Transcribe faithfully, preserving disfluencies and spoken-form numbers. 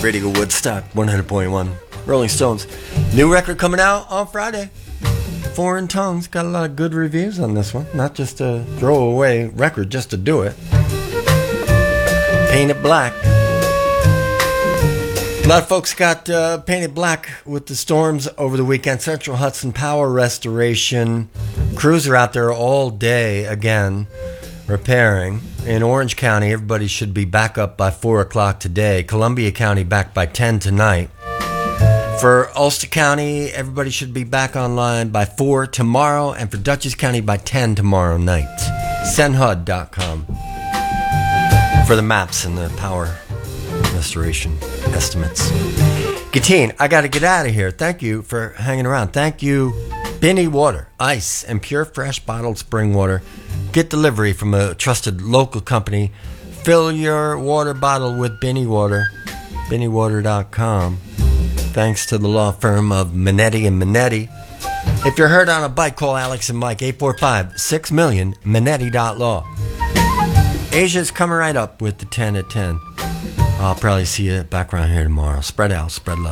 Radio Woodstock, one hundred point one. Rolling Stones. New record coming out on Friday. Foreign Tongues. Got a lot of good reviews on this one. Not just a throwaway record, just to do it. Painted Black. A lot of folks got uh, painted black with the storms over the weekend. Central Hudson Power Restoration. Crews are out there all day again, repairing. In Orange County, everybody should be back up by four o'clock today. Columbia County back by ten tonight. For Ulster County, everybody should be back online by four tomorrow. And for Dutchess County by ten tomorrow night. Senhud dot com for the maps and the power restoration estimates. Gatine, I got to get out of here. Thank you for hanging around. Thank you, Binny Water, ice, and pure fresh bottled spring water. Get delivery from a trusted local company. Fill your water bottle with Binny Water. Binny Water dot com. Thanks to the law firm of Minetti and Minetti. If you're hurt on a bike, call Alex and Mike, eight four five, six million, Minetti dot law. Asia's coming right up with the ten at ten. I'll probably see you back around here tomorrow. Spread out, spread love.